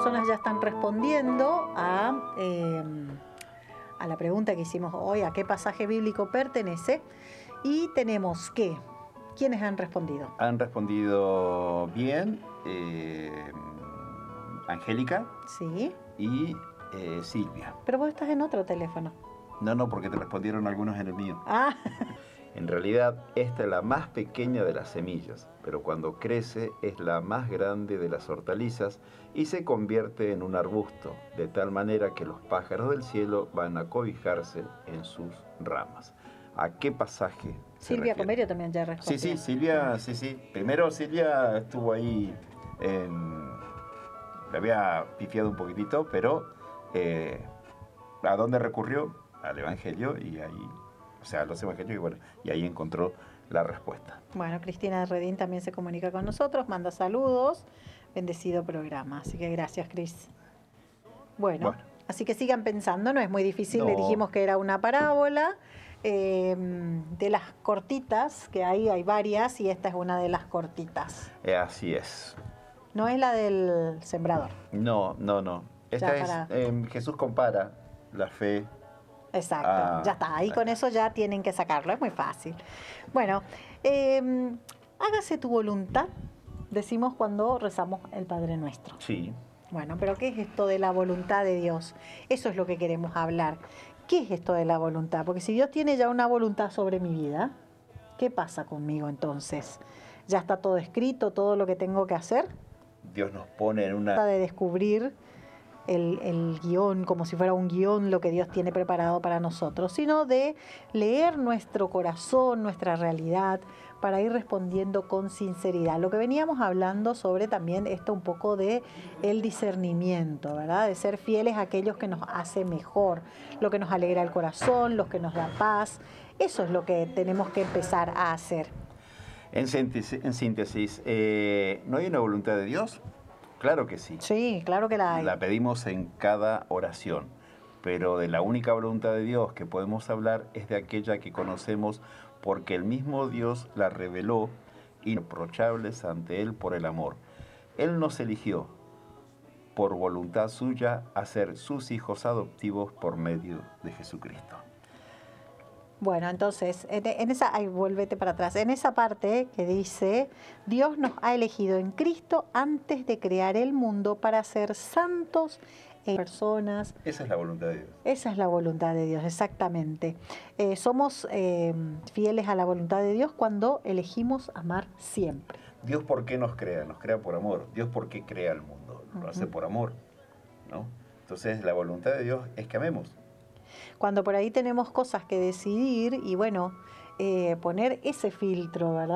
personas ya están respondiendo a la pregunta que hicimos hoy, ¿a qué pasaje bíblico pertenece? Y tenemos que, ¿quiénes han respondido? Han respondido bien Angélica Sí. y Silvia. Pero vos estás en otro teléfono. No, porque te respondieron algunos en el mío. Ah. En realidad, esta es la más pequeña de las semillas, pero cuando crece es la más grande de las hortalizas y se convierte en un arbusto, de tal manera que los pájaros del cielo van a cobijarse en sus ramas. ¿A qué pasaje se Silvia refiere? Comerio también ya respondió. Sí, Silvia, sí. Primero Silvia estuvo ahí, le había pifiado un poquitito, pero ¿a dónde recurrió? Al Evangelio y ahí... O sea, los evangelios, y bueno, y ahí encontró la respuesta. Bueno, Cristina Redín también se comunica con nosotros, manda saludos, bendecido programa, así que gracias, Cris. Bueno, así que sigan pensando, no es muy difícil, le dijimos que era una parábola, de las cortitas, que hay varias, y esta es una de las cortitas. Así es. No es la del sembrador. No. Esta es, Jesús compara la fe. Exacto, ya está, ahí con eso ya tienen que sacarlo, es muy fácil. Bueno, hágase tu voluntad, decimos cuando rezamos el Padre Nuestro. Sí. Bueno, pero ¿qué es esto de la voluntad de Dios? Eso es lo que queremos hablar. ¿Qué es esto de la voluntad? Porque si Dios tiene ya una voluntad sobre mi vida, ¿qué pasa conmigo entonces? ¿Ya está todo escrito, todo lo que tengo que hacer? Dios nos pone en una... de descubrir el guión, como si fuera un guión lo que Dios tiene preparado para nosotros, sino de leer nuestro corazón, nuestra realidad, para ir respondiendo con sinceridad. Lo que veníamos hablando sobre también esto un poco de el discernimiento, ¿verdad? De ser fieles a aquellos que nos hace mejor, lo que nos alegra el corazón, los que nos da paz. Eso es lo que tenemos que empezar a hacer. En síntesis, ¿no hay una voluntad de Dios? Claro que sí. Sí, claro que la hay. La pedimos en cada oración, pero de la única voluntad de Dios que podemos hablar es de aquella que conocemos porque el mismo Dios la reveló, irreprochables ante Él por el amor. Él nos eligió, por voluntad suya, a ser sus hijos adoptivos por medio de Jesucristo. Bueno, entonces, en esa, vuélvete para atrás, en esa parte que dice, Dios nos ha elegido en Cristo antes de crear el mundo para ser santos e personas. Esa es la voluntad de Dios. Esa es la voluntad de Dios, exactamente. Somos fieles a la voluntad de Dios cuando elegimos amar siempre. Dios, ¿por qué nos crea? Nos crea por amor. Dios, ¿por qué crea el mundo? Lo hace por amor, ¿no? Entonces, la voluntad de Dios es que amemos. Cuando por ahí tenemos cosas que decidir y bueno, poner ese filtro, ¿verdad?